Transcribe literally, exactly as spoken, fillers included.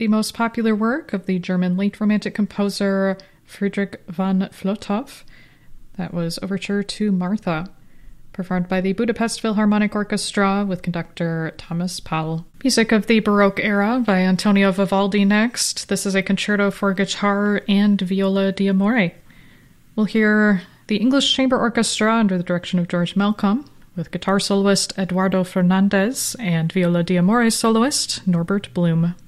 the most popular work of the German late Romantic composer Friedrich von Flotow. That was Overture to Martha, performed by the Budapest Philharmonic Orchestra with conductor Thomas Paul. Music of the Baroque era by Antonio Vivaldi next. This is a concerto for guitar and viola d'amore. We'll hear the English Chamber Orchestra under the direction of George Malcolm, with guitar soloist Eduardo Fernandez and viola d'amore soloist Norbert Blum.